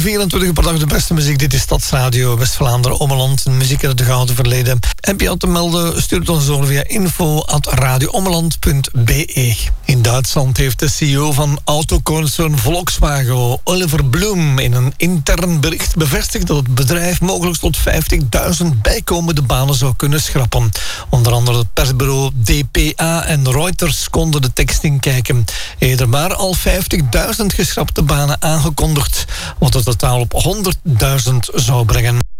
24 per dag de beste muziek. Dit is Stadsradio West-Vlaanderen, Ommeland. Muziek uit het gouden verleden. Heb je al te melden? Stuur het ons door via info@radioommeland.be. In Duitsland heeft de CEO van autoconcern Volkswagen, Oliver Blume, in een intern bericht bevestigd dat het bedrijf mogelijk tot 50.000 bijkomende banen zou kunnen schrappen. Onder andere het persbureau DPA en Reuters konden de tekst inkijken. Eerder waren al 50.000 geschrapte banen aangekondigd, wat het totaal op 100.000 zou brengen.